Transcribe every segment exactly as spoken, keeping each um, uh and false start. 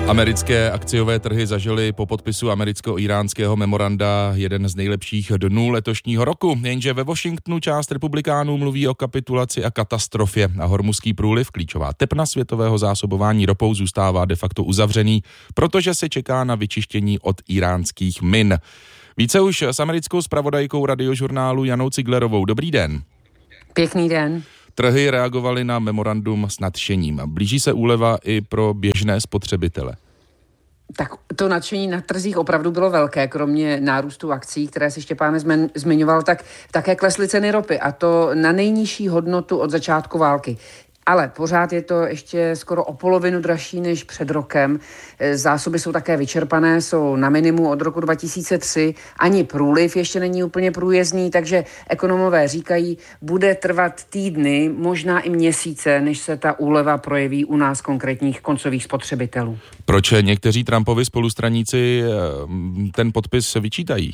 Americké akciové trhy zažily po podpisu americko-íránského memoranda jeden z nejlepších dnů letošního roku, jenže ve Washingtonu část republikánů mluví o kapitulaci a katastrofě a Hormuzský průliv, klíčová tepna světového zásobování ropou, zůstává de facto uzavřený, protože se čeká na vyčištění od íránských min. Více už s americkou zpravodajkou Radiožurnálu Janou Ciglerovou. Dobrý den. Pěkný den. Trhy reagovaly na memorandum s nadšením. Blíží se úleva i pro běžné spotřebitele. Tak to nadšení na trzích opravdu bylo velké, kromě nárůstu akcí, které si Štěpán zmen, zmiňoval, tak také klesly ceny ropy, a to na nejnižší hodnotu od začátku války. Ale pořád je to ještě skoro o polovinu dražší než před rokem. Zásoby jsou také vyčerpané, jsou na minimu od roku dva tisíce tři. Ani průliv ještě není úplně průjezdný, takže ekonomové říkají, bude trvat týdny, možná i měsíce, než se ta úleva projeví u nás konkrétních koncových spotřebitelů. Proč někteří Trumpovi spolustraníci ten podpis vyčítají?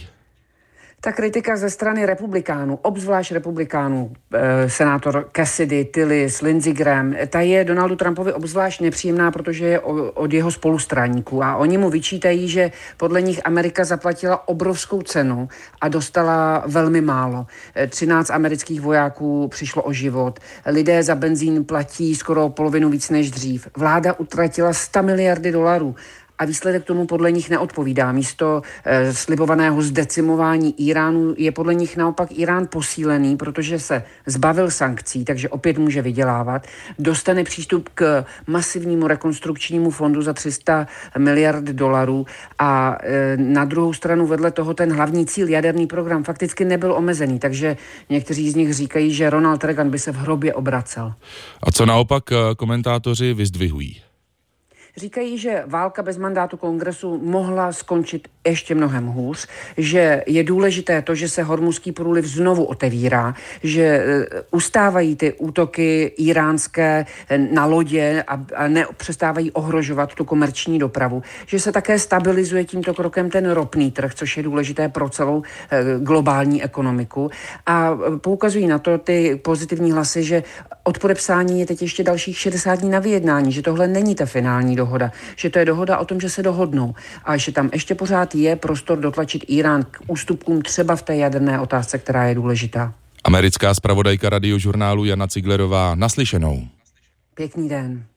Ta kritika ze strany republikánů, obzvlášť republikánů, e, senátor Cassidy, Tillis, Lindsey Graham, ta je Donaldu Trumpovi obzvlášť nepříjemná, protože je od jeho spolustraníků a oni mu vyčítají, že podle nich Amerika zaplatila obrovskou cenu a dostala velmi málo. třináct amerických vojáků přišlo o život, lidé za benzín platí skoro polovinu víc než dřív. Vláda utratila sto miliardy dolarů. A výsledek tomu podle nich neodpovídá. Místo e, slibovaného zdecimování Iránu je podle nich naopak Irán posílený, protože se zbavil sankcí, takže opět může vydělávat. Dostane přístup k masivnímu rekonstrukčnímu fondu za tři sta miliard dolarů a e, na druhou stranu vedle toho ten hlavní cíl, jaderný program, fakticky nebyl omezený, takže někteří z nich říkají, že Ronald Reagan by se v hrobě obracel. A co naopak komentátoři vyzdvihují? Říkají, že válka bez mandátu kongresu mohla skončit ještě mnohem hůř, že je důležité to, že se Hormuzský průliv znovu otevírá, že ustávají ty útoky iránské na lodě a, a nepřestávají ohrožovat tu komerční dopravu, že se také stabilizuje tímto krokem ten ropný trh, což je důležité pro celou globální ekonomiku, a poukazují na to ty pozitivní hlasy, že od podepsání je teď ještě dalších šedesát dní na vyjednání, že tohle není ta finální dohoda, že to je dohoda o tom, že se dohodnou a že tam ještě pořád je prostor dotlačit Irán k ústupkům třeba v té jaderné otázce, která je důležitá. Americká zpravodajka Radiožurnálu Jana Ciglerová, naslyšenou. Pěkný den.